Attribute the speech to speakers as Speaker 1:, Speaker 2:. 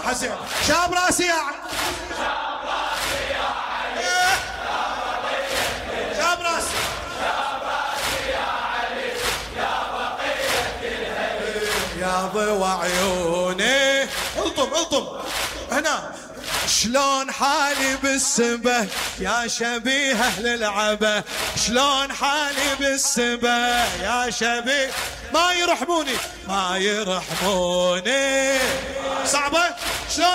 Speaker 1: حسين شاب راسي يا شاب راسي يا ضوى عيوني. الطم هنا. شلون حالي بالسبه يا شبيه اهل العبه، شلون حالي بالسبه يا شبيه. ما يرحموني صعبه. شلون